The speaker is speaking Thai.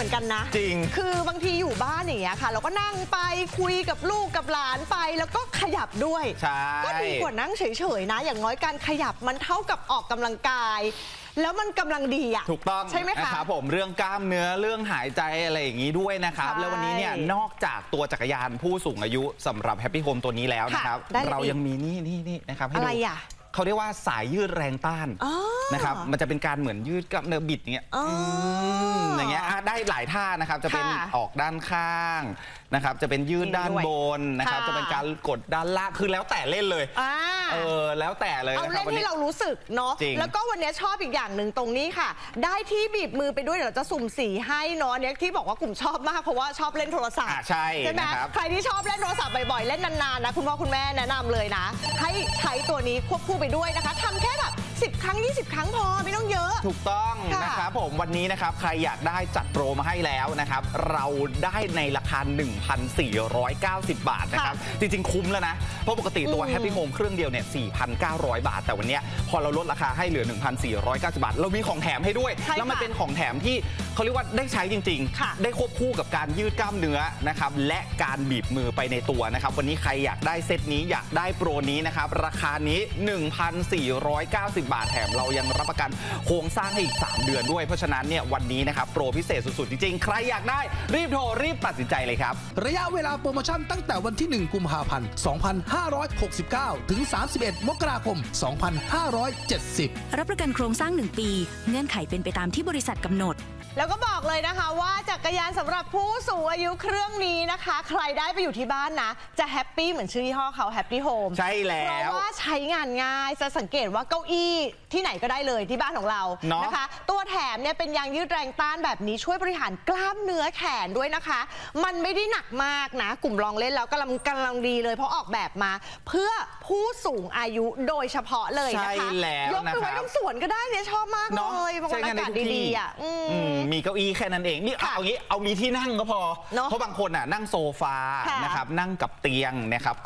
มือนกันนะจริงคือบางทีอยู่บ้านอย่างเงี้ยค่ะเราก็นั่งไปคุยกับลูกกับหลานไปแล้วก็ขยับด้วยก็ดีกว่านั่งเฉยๆนะอย่างน้อยการขยับมันเท่ากับออกกำลังกายแล้วมันกำลังดีอ่ะถูกต้องใช่ไหมคะนะครับผมเรื่องกล้ามเนื้อเรื่องหายใจอะไรอย่างนี้ด้วยนะครับแล้ววันนี้เนี่ยนอกจากตัวจักรยานผู้สูงอายุสำหรับแฮปปี้โฮมตัวนี้แล้วนะครับเรายังมีนี่นะครับให้ดูเขาเรียกว่าสายยืดแรงต้านนะครับมันจะเป็นการเหมือนยืดกล้ามเนื้อบิดอย่างเงี้ยได้หลายท่านะครับจะเป็นออกด้านข้างนะครับจะเป็นยืดด้านบนนะครับจะเป็นการกดด้านล่างคือแล้วแต่เล่นเลยแล้วแต่เลยเอาเล่นที่เรารู้สึกเนาะแล้วก็วันนี้ชอบอีกอย่างหนึ่งตรงนี้ค่ะได้ที่บีบมือไปด้วยเดี๋ยวเราจะสุ่มสีให้เนาะเนี่ยที่บอกว่ากลุ่มชอบมากเพราะว่าชอบเล่นโทรศัพท์ใช่ไหมใครที่ชอบเล่นโทรศัพท์บ่อยๆเล่นนานๆนะคุณพ่อคุณแม่แนะนำเลยนะให้ใช้ตัวนี้ควบคู่ไปด้วยนะคะทำแค่แบบ10 ครั้ง 20 ครั้งพอไม่ต้องเยอะถูกต้องนะครับผมวันนี้นะครับใครอยากได้จัดโปรมาให้แล้วนะครับเราได้ในราคา 1,490 บาทนะครับจริงๆคุ้มแล้วนะเพราะปกติตัว Happy Home เครื่องเดียวเนี่ย 4,900 บาทแต่วันนี้พอเราลดราคาให้เหลือ 1,490 บาทเรามีของแถมให้ด้วยแล้วมันเป็นของแถมที่เขาเรียกว่าได้ใช้จริงๆได้ควบคู่กับการยืดกล้ามเนื้อนะครับและการบีบมือไปในตัวนะครับวันนี้ใครอยากได้เซตนี้อยากได้โปรนี้นะครับราคานี้ 1,490 บาทแถมเรายังรับประกันโครงสร้างให้อีก3 เดือนด้วยเพราะฉะนั้นเนี่ยวันนี้นะครับโปรพิเศษสุดๆจริงๆใครอยากได้รีบโทรรีบตัดสินใจเลยครับระยะเวลาโปรโมชั่นตั้งแต่วันที่1 กุมภาพันธ์ 2569 ถึง 31 มกราคม 2570 รับประกันโครงสร้าง1 ปีเงื่อนไขเป็นไปตามที่บริษัทกำหนดแล้วก็บอกเลยนะคะว่าจักรยานสำหรับผู้สูงอายุเครื่องนี้นะคะใครได้ไปอยู่ที่บ้านนะจะแฮปปี้เหมือนชื่อยี่ห้อเขาแฮปปี้โฮมใช่แล้วเพราะว่าใช้งานง่ายจะสังเกตว่าเก้าอี้ที่ไหนก็ได้เลยที่บ้านของเรานะคะตัวแถมเนี่ยเป็นยางยืดแรงต้านแบบนี้ช่วยบริหารกล้ามเนื้อแขนด้วยนะคะมันไม่ได้หนักมากนะกลุ่มลองเล่นแล้วกำลังดีเลยเพราะออกแบบมาเพื่อผู้สูงอายุโดยเฉพาะเลยนะคะยกไปไว้ตรงสวนก็ได้เนี่ยชอบมากเลยบางคนอากาศดีๆอ่ะมีเก้าอี้แค่นั้นเองนี่เอางี้เอามีที่นั่งก็พอเพราะบางคนน่ะนั่งโซฟานะครับนั่งกับเตียงนะครับ